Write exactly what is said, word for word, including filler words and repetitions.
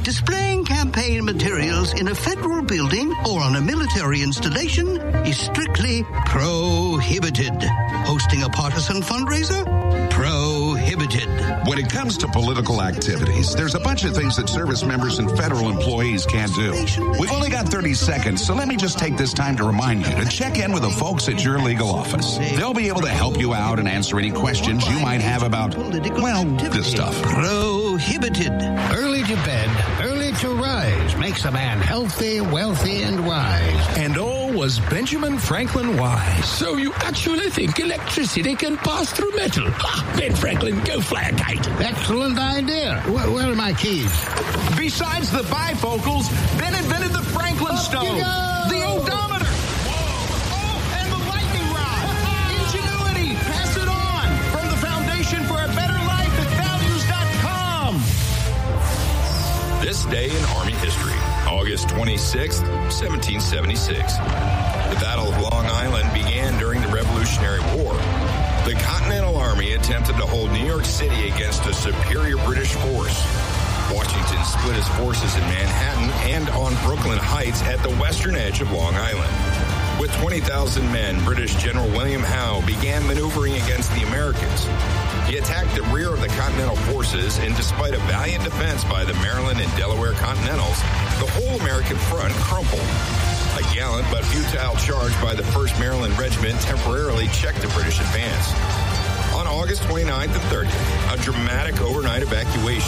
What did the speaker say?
Displaying campaign materials in a federal building or on a military installation is strictly prohibited. Hosting a partisan fundraiser? Prohibited. When it comes to political activities, there's a bunch of things that service members and federal employees can't do. We've only got thirty seconds, so let me just take this time to remind you to check in with the folks at your legal office. They'll be able to help you out and answer any questions you might have about, well, this stuff. Prohibited. Early to bed, early to rise makes a man healthy, wealthy, and wise. And all was Benjamin Franklin wise. So you actually think electricity can pass through metal? Ha! Ben Franklin, go fly a kite. Excellent idea. Where, where are my keys? Besides the bifocals, Ben invented the Franklin Up stove, you go! the odometer. Whoa! Oh, and the lightning rod. Ingenuity, pass it on. From the Foundation for a Better Life at values dot com. This day in Army history, August twenty-sixth, seventeen seventy-six. The Battle of Long Island began during the Revolutionary War. The Continental Army attempted to hold New York City against a superior British force. Washington split his forces in Manhattan and on Brooklyn Heights at the western edge of Long Island. With twenty thousand men, British General William Howe began maneuvering against the Americans. He attacked the rear of the Continental forces, and despite a valiant defense by the Maryland and Delaware Continentals, the whole American front crumpled. A gallant but futile charge by the first Maryland Regiment temporarily checked the British advance. On August twenty-ninth and thirtieth, a dramatic overnight evacuation